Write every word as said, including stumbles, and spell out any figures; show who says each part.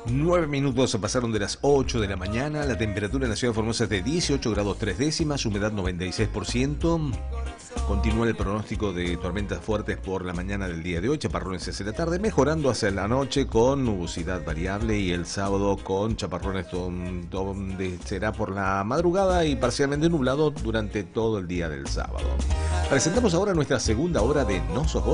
Speaker 1: Nueve minutos se pasaron de las ocho de la mañana. La temperatura en la ciudad de Formosa es de dieciocho grados tres décimas, humedad noventa y seis por ciento. Continúa el pronóstico de tormentas fuertes por la mañana del día de hoy, chaparrones hacia la tarde, mejorando hacia la noche con nubosidad variable, y el sábado con chaparrones donde será por la madrugada y parcialmente nublado durante todo el día del sábado. Presentamos ahora nuestra segunda hora de No Sos Vos.